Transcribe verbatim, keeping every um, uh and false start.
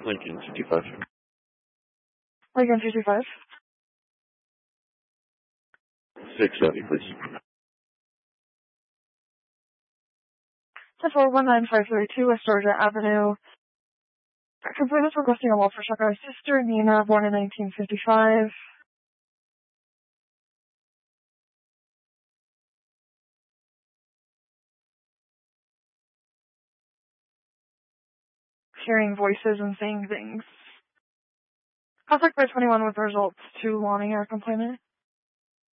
Lincoln fifty-five. Lincoln fifty-five. six seventy, please. ten four one nine five three two West Georgia Avenue. Complaint is requesting a welfare check on our sister, Nina, born in nineteen fifty-five. Hearing voices and saying things. Contact by twenty-one with results to wanting our complainant.